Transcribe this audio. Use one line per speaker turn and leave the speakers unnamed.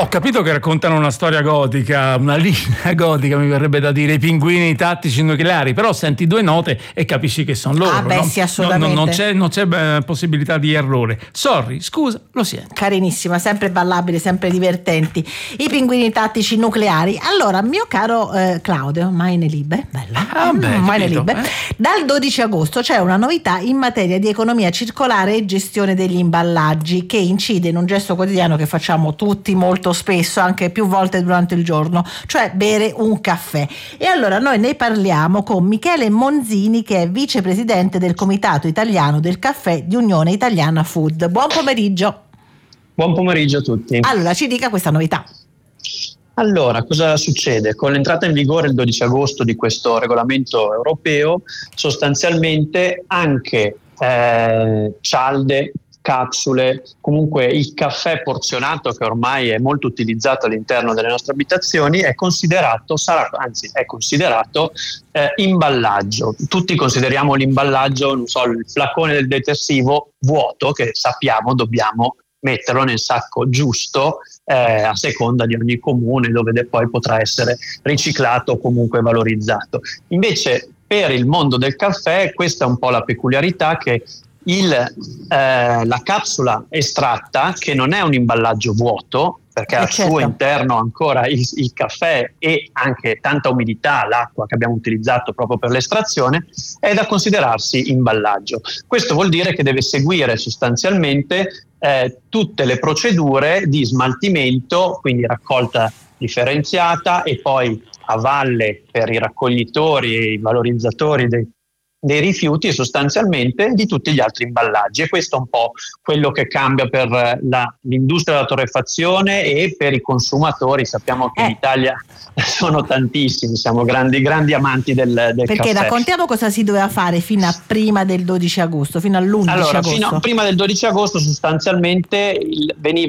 Ho capito che raccontano una storia gotica, una linea gotica, mi verrebbe da dire, i pinguini tattici nucleari, però senti due note e capisci che sono loro.
Beh,
no?
sì, assolutamente.
Non c'è possibilità di errore. Sorry, scusa, lo sento.
Carinissima, sempre ballabili, sempre divertenti. I pinguini tattici nucleari. Allora, mio caro Claudio, Meine Liebe, bello. Meine Liebe. Dal 12 agosto c'è una novità in materia di economia circolare e gestione degli imballaggi, che incide in un gesto quotidiano che facciamo tutti molto spesso, anche più volte durante il giorno, cioè bere un caffè. E allora noi ne parliamo con Michele Monzini, che è vicepresidente del Comitato Italiano del Caffè di Unione Italiana Food. Buon pomeriggio.
Buon pomeriggio a tutti.
Allora, ci dica questa novità.
Allora, cosa succede? Con l'entrata in vigore il 12 agosto di questo regolamento europeo, sostanzialmente anche cialde, capsule, comunque il caffè porzionato, che ormai è molto utilizzato all'interno delle nostre abitazioni, è considerato imballaggio. Tutti consideriamo l'imballaggio, non so, il flacone del detersivo vuoto, che sappiamo dobbiamo metterlo nel sacco giusto, a seconda di ogni comune, dove poi potrà essere riciclato o comunque valorizzato. Invece per il mondo del caffè questa è un po' la peculiarità, che la capsula estratta, che non è un imballaggio vuoto, perché al suo interno ancora il caffè e anche tanta umidità, l'acqua che abbiamo utilizzato proprio per l'estrazione, è da considerarsi imballaggio. Questo vuol dire che deve seguire sostanzialmente tutte le procedure di smaltimento, quindi raccolta differenziata e poi a valle per i raccoglitori e i valorizzatori dei rifiuti e sostanzialmente di tutti gli altri imballaggi. E questo è un po' quello che cambia per l'industria della torrefazione e per i consumatori. Sappiamo che in Italia sono tantissimi, siamo grandi amanti del caffè.
Perché raccontiamo cosa si doveva fare fino a prima del 12 agosto, fino all'11 agosto.
Fino a prima del 12 agosto sostanzialmente